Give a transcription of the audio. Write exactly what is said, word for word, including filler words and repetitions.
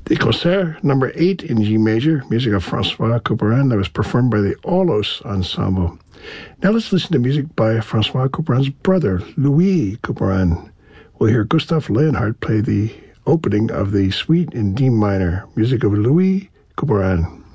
The Concert number eight in G major, music of Francois Couperin, that was performed by the Aulos Ensemble. Now let's listen to music by Francois Couperin's brother, Louis Couperin. We'll hear Gustav Leonhardt play the opening of the suite in D minor, music of Louis Couperin.